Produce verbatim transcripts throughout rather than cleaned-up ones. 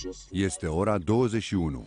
Este ora douăzeci și unu.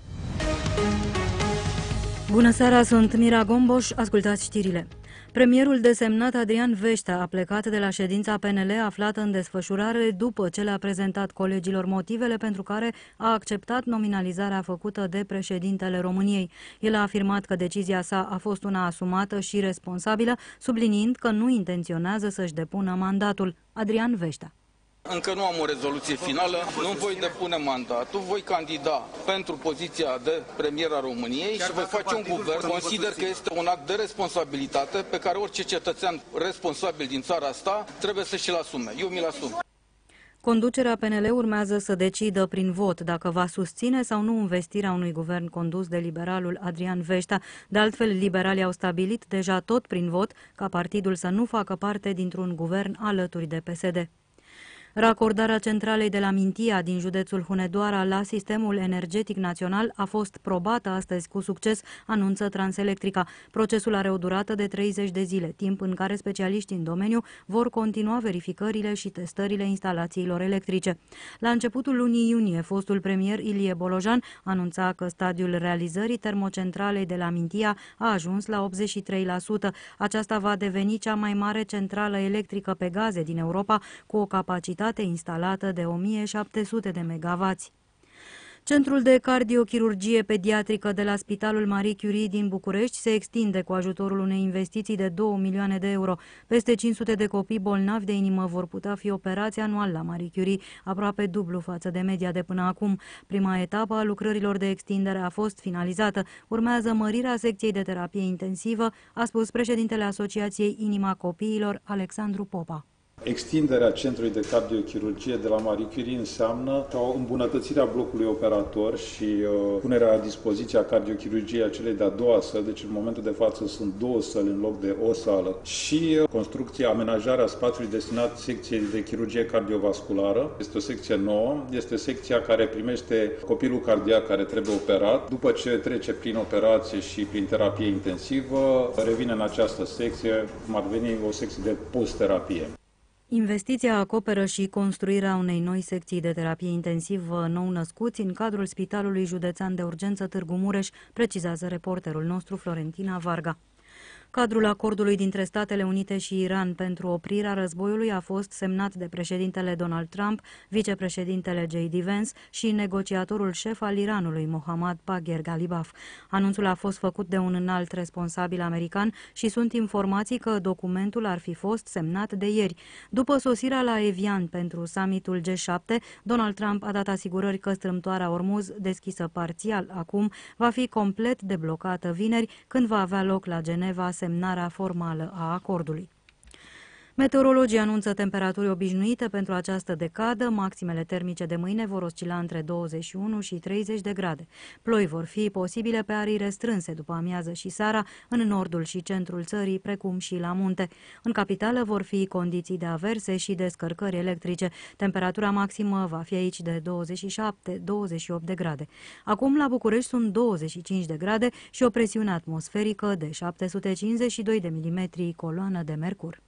Bună seara, sunt Mira Gomboș, ascultați știrile. Premierul desemnat Adrian Veștea a plecat de la ședința P N L aflată în desfășurare după ce le-a prezentat colegilor motivele pentru care a acceptat nominalizarea făcută de președintele României. El a afirmat că decizia sa a fost una asumată și responsabilă, subliniind că nu intenționează să-și depună mandatul. Adrian Veștea. Încă nu am o rezoluție finală, nu voi depune mandatul, voi candida pentru poziția de premier a României și voi face un guvern. Consider că este un act de responsabilitate pe care orice cetățean responsabil din țara asta trebuie să și-l asume. Eu mi-l asum. Conducerea P N L urmează să decidă prin vot dacă va susține sau nu investirea unui guvern condus de liberalul Adrian Veștea. De altfel, liberalii au stabilit deja tot prin vot ca partidul să nu facă parte dintr-un guvern alături de P S D. Racordarea centralei de la Mintia din județul Hunedoara la sistemul energetic național a fost probată astăzi cu succes, anunță Transelectrica. Procesul are o durată de treizeci de zile, timp în care specialiștii în domeniu vor continua verificările și testările instalațiilor electrice. La începutul lunii iunie, fostul premier Ilie Bolojan anunța că stadiul realizării termocentralei de la Mintia a ajuns la optzeci și trei la sută. Aceasta va deveni cea mai mare centrală electrică pe gaze din Europa, cu o capacitate instalată de o mie șapte sute de megavați. Centrul de cardiochirurgie pediatrică de la Spitalul Marie Curie din București se extinde cu ajutorul unei investiții de două milioane de euro. Peste cinci sute de copii bolnavi de inimă vor putea fi operați anual la Marie Curie, aproape dublu față de media de până acum. Prima etapă a lucrărilor de extindere a fost finalizată. Urmează mărirea secției de terapie intensivă, a spus președintele Asociației Inima Copiilor, Alexandru Popa. Extinderea centrului de cardiochirurgie de la Marie Curie înseamnă o îmbunătățire a blocului operator și uh, punerea la dispoziție a cardiochirurgiei a celei de-a doua săli, deci în momentul de față sunt două săli în loc de o sală, și uh, construcția, amenajarea spațiului destinat secției de chirurgie cardiovasculară. Este o secție nouă, este secția care primește copilul cardiac care trebuie operat. După ce trece prin operație și prin terapie intensivă, revine în această secție, cum ar veni o secție de post-terapie. Investiția acoperă și construirea unei noi secții de terapie intensivă nou-născuți în cadrul Spitalului Județean de Urgență Târgu Mureș, precizează reporterul nostru Florentina Varga. Cadrul acordului dintre Statele Unite și Iran pentru oprirea războiului a fost semnat de președintele Donald Trump, vicepreședintele J D Vance și negociatorul șef al Iranului, Mohammad Bagher Ghalibaf. Anunțul a fost făcut de un înalt responsabil american și sunt informații că documentul ar fi fost semnat de ieri. După sosirea la Evian pentru summitul G șapte, Donald Trump a dat asigurări că strâmtoarea Ormuz, deschisă parțial acum, va fi complet deblocată vineri, când va avea loc la Geneva semnarea formală a acordului. Meteorologii anunță temperaturi obișnuite pentru această decadă. Maximele termice de mâine vor oscila între douăzeci și unu și treizeci de grade. Ploi vor fi posibile pe arii restrânse după amiază și seara în nordul și centrul țării, precum și la munte. În capitală vor fi condiții de averse și descărcări electrice. Temperatura maximă va fi aici de douăzeci și șapte - douăzeci și opt de grade. Acum la București sunt douăzeci și cinci de grade și o presiune atmosferică de șapte sute cincizeci și doi de milimetri coloană de mercur.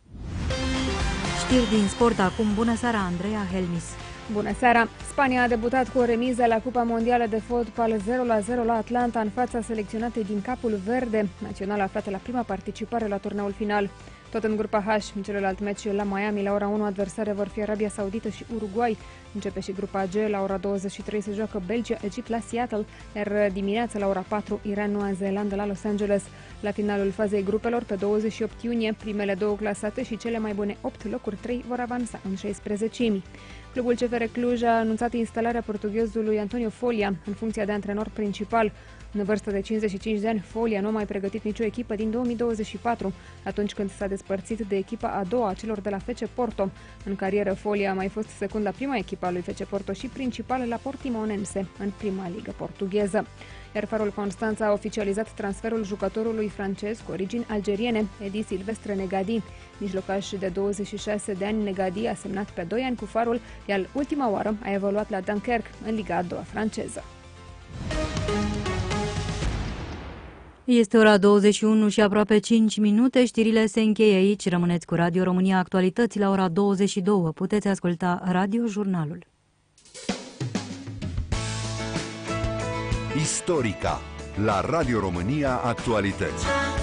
Știri din sport acum. Bună seara, Andreea Helmis. Bună seara! Spania a debutat cu o remiză la Cupa Mondială de Fotbal zero la zero la Atlanta în fața selecționatei din Capul Verde, națională aflată la prima participare la turneul final. Tot în grupa H, în celălalt meci la Miami, la ora unu, adversare vor fi Arabia Saudită și Uruguay. Începe și grupa G, la ora douăzeci și trei se joacă Belgia-Egipt la Seattle, iar dimineața la ora patru, Iran-Noua Zeelandă la Los Angeles. La finalul fazei grupelor, pe douăzeci și opt iunie, primele două clasate și cele mai bune opt locuri trei vor avansa în șaisprezecimi. Clubul C F R Cluj a anunțat instalarea portughezului Antonio Folia în funcția de antrenor principal. În vârstă de cincizeci și cinci de ani, Folia nu a mai pregătit nicio echipă din două mii douăzeci și patru, atunci când s-a despărțit de echipa a doua a celor de la F C Porto. În carieră, Folia a mai fost secund la prima echipă a lui F C Porto și principal la Portimonense, în prima ligă portugheză. Iar Farul Constanța a oficializat transferul jucătorului francez cu origini algeriene, Edi Silvestre Negadi. Mijlocaș de douăzeci și șase de ani, Negadi a semnat pe doi ani cu Farul, iar ultima oară a evoluat la Dunkerque, în Liga a doua franceză. Este ora douăzeci și unu și aproape cinci minute. Știrile se încheie aici. Rămâneți cu Radio România Actualități la ora douăzeci și două. Puteți asculta Radio Jurnalul. Istorica la Radio România Actualități.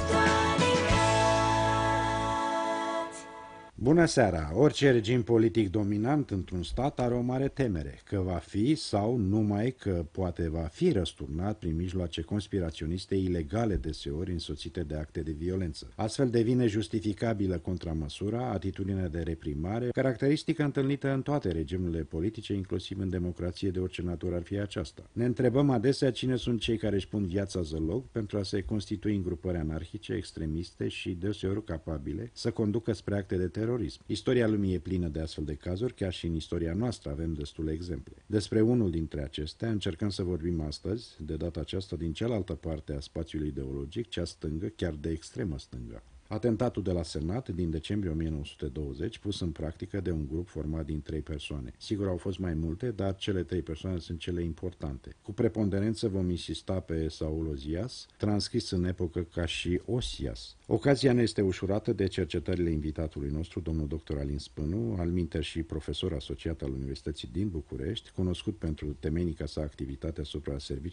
Bună seara! Orice regim politic dominant într-un stat are o mare temere, că va fi sau numai că poate va fi răsturnat prin mijloace conspiraționiste ilegale deseori însoțite de acte de violență. Astfel devine justificabilă contramăsura, atitudinea de reprimare, caracteristică întâlnită în toate regimurile politice, inclusiv în democrație de orice natură ar fi aceasta. Ne întrebăm adesea cine sunt cei care își pun viața zălog pentru a se constitui în grupări anarhice, extremiste și deseori capabile să conducă spre acte de terorism. Istoria lumii e plină de astfel de cazuri, chiar și în istoria noastră avem destule exemple. Despre unul dintre acestea încercăm să vorbim astăzi, de data aceasta din cealaltă parte a spațiului ideologic, cea stângă, chiar de extremă stângă. Atentatul de la Senat din decembrie o mie nouă sute douăzeci, pus în practică de un grup format din trei persoane. Sigur, au fost mai multe, dar cele trei persoane sunt cele importante. Cu preponderență vom insista pe Saul Ozias, transcris în epocă ca și Osias. Ocazia ne este ușurată de cercetările invitatului nostru, domnul doctor Alin Spânu, alminter și profesor asociat al Universității din București, cunoscut pentru temenica sa activitate asupra serviciului